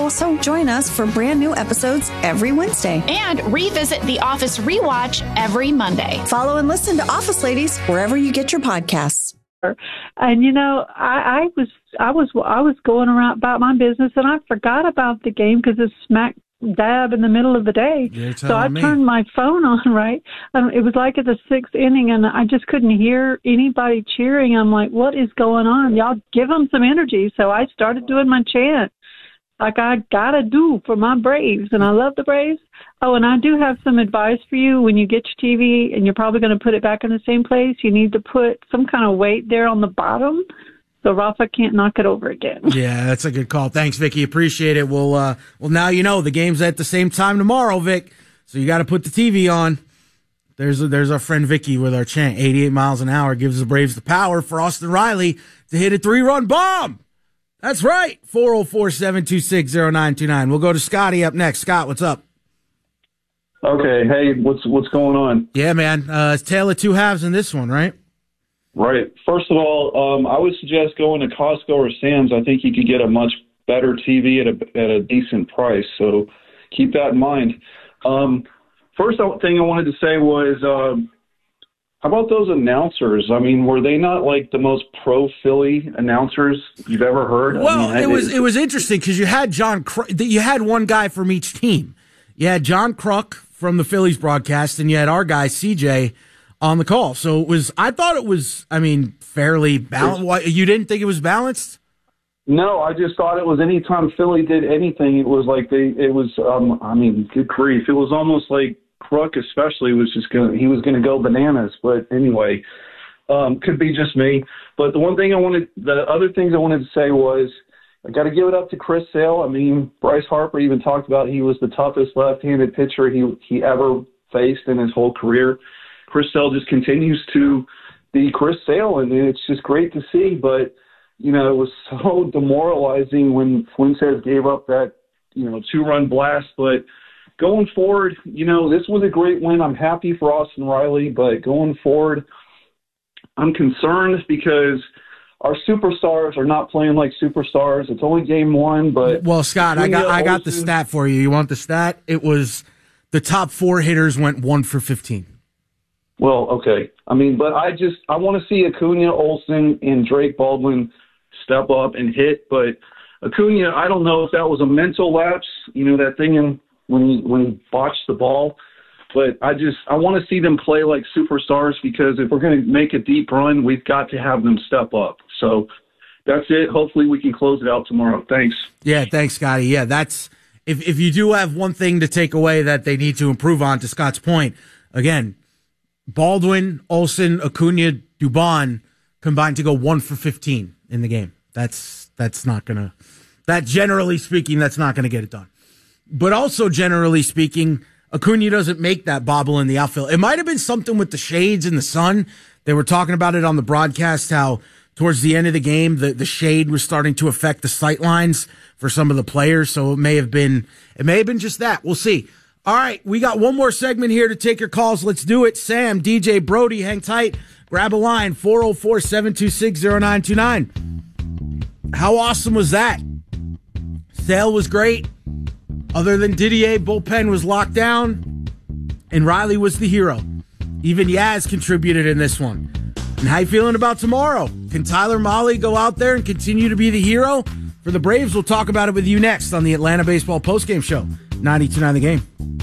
also join us for brand new episodes every Wednesday. And revisit The Office Rewatch every Monday. Follow and listen to Office Ladies wherever you get your podcasts. And I was going around about my business, and I forgot about the game because it's smack dab in the middle of the day. So I turned my phone on, right? It was like at the 6th inning, and I just couldn't hear anybody cheering. I'm like, what is going on? Y'all give them some energy. So I started doing my chant like I gotta do for my Braves, and I love the Braves. Oh, and I do have some advice for you. When you get your TV and you're probably going to put it back in the same place, you need to put some kind of weight there on the bottom so Rafa can't knock it over again. Yeah, that's a good call. Thanks, Vicky. Appreciate it. Well, now you know the game's at the same time tomorrow, Vic. So you got to put the TV on. There's our friend Vicky with our chant. 88 miles an hour gives the Braves the power for Austin Riley to hit a 3-run bomb. That's right. 404-726-0929. We'll go to Scotty up next. Scott, what's up? Okay. Hey, what's going on? Yeah, man. It's tale of two halves in this one, right? Right. First of all, I would suggest going to Costco or Sam's. I think you could get a much better TV at a decent price. So keep that in mind. First thing I wanted to say was, how about those announcers? I mean, were they not like the most pro-Philly announcers you've ever heard? Well, it was interesting because you had you had one guy from each team. You had John Kruk from the Phillies broadcast, and you had our guy CJ on the call. So I thought it was, fairly balanced. You didn't think it was balanced? No, I just thought it was anytime Philly did anything, it was like good grief. It was almost like Kruk especially he was going to go bananas. But anyway, could be just me. But the other things I wanted to say was, I got to give it up to Chris Sale. Bryce Harper even talked about he was the toughest left-handed pitcher he ever faced in his whole career. Chris Sale just continues to be Chris Sale, and it's just great to see. But, it was so demoralizing when Fuentes gave up that, 2-run blast. But going forward, this was a great win. I'm happy for Austin Riley, but going forward, I'm concerned because our superstars are not playing like superstars. It's only game one, but... Well, Scott, I got the stat for you. You want the stat? It was the top 4 hitters went 1 for 15. Well, okay. But I want to see Acuna, Olsen, and Drake Baldwin step up and hit. But Acuna, I don't know if that was a mental lapse, that thing when he botched the ball. But I want to see them play like superstars because if we're going to make a deep run, we've got to have them step up. So that's it. Hopefully we can close it out tomorrow. Thanks. Yeah, thanks, Scotty. Yeah, that's if you do have one thing to take away that they need to improve on, to Scott's point, again, Baldwin, Olsen, Acuna, Dubon combined to go 1 for 15 in the game. Generally speaking, that's not going to get it done. But also, generally speaking, Acuna doesn't make that bobble in the outfield. It might have been something with the shades and the sun. They were talking about it on the broadcast, how towards the end of the game, the shade was starting to affect the sight lines for some of the players. So it may have been just that. We'll see. All right, we got one more segment here to take your calls. Let's do it. Sam, DJ, Brody, hang tight. Grab a line, 404-726-0929. How awesome was that? Sale was great. Other than Didier, bullpen was locked down, and Riley was the hero. Even Yaz contributed in this one. And how you feeling about tomorrow? Can Tyler Mahle go out there and continue to be the hero for the Braves? We'll talk about it with you next on the Atlanta Baseball Postgame Show. 92.9 The Game.